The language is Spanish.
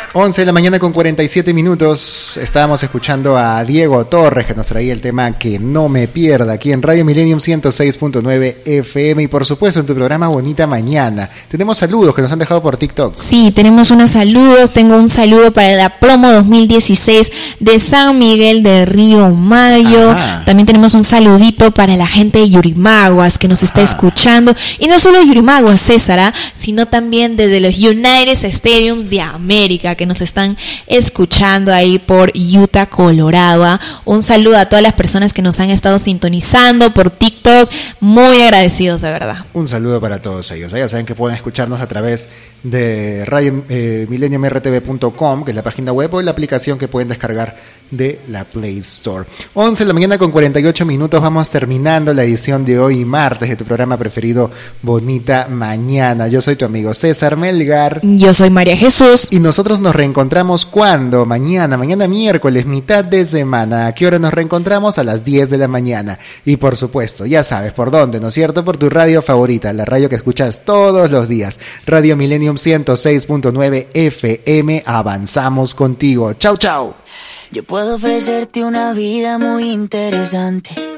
11 de la mañana con 47 minutos. Estábamos escuchando a Diego Torres, que nos traía el tema Que no me pierda, aquí en Radio Millennium 106.9 FM y por supuesto en tu programa Bonita Mañana. Tenemos saludos que nos han dejado por TikTok. Sí, tenemos unos saludos. Tengo un saludo para la promo 2016 de San Miguel de Río Mayo. Ajá. También tenemos un saludito para la gente de Yurimaguas que nos está escuchando. Y no solo de Yurimaguas, César, sino también desde los United Stadiums de América, que nos están escuchando ahí por Utah, Colorado. Un saludo a todas las personas que nos han estado sintonizando por TikTok. Muy agradecidos, de verdad. Un saludo para todos ellos. Ya saben que pueden escucharnos a través de Radio millenniumrtv.com, que es la página web, o la aplicación que pueden descargar de la Play Store. 11 de la mañana con 48 minutos. Vamos terminando la edición de hoy, martes, de tu programa preferido, Bonita Mañana. Yo soy tu amigo César Melgar. Yo soy María Jesús. Y nosotros nos reencontramos ¿cuándo? Mañana miércoles, mitad de semana. ¿A qué hora nos reencontramos? A las 10 de la mañana. Y por supuesto, ya sabes por dónde, ¿no es cierto? Por tu radio favorita, la radio que escuchas todos los días. Radio Millennium 106.9 FM. Avanzamos contigo. Chau, chau. Yo puedo ofrecerte una vida muy interesante,